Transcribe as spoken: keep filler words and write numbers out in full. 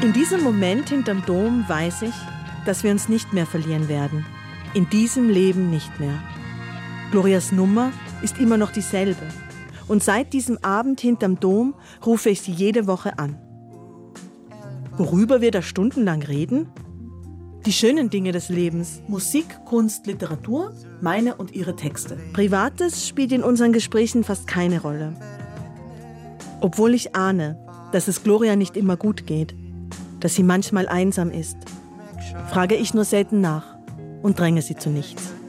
In diesem Moment hinterm Dom weiß ich, dass wir uns nicht mehr verlieren werden. In diesem Leben nicht mehr. Glorias Nummer ist immer noch dieselbe. Und seit diesem Abend hinterm Dom rufe ich sie jede Woche an. Worüber wir da stundenlang reden? Die schönen Dinge des Lebens. Musik, Kunst, Literatur, meine und ihre Texte. Privates spielt in unseren Gesprächen fast keine Rolle. Obwohl ich ahne, dass es Gloria nicht immer gut geht, dass sie manchmal einsam ist, frage ich nur selten nach und dränge sie zu nichts.